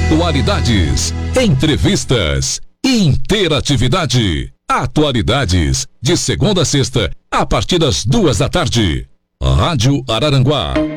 Atualidades, entrevistas, interatividade. Atualidades, de segunda a sexta, a partir das 2 da tarde. Rádio Araranguá.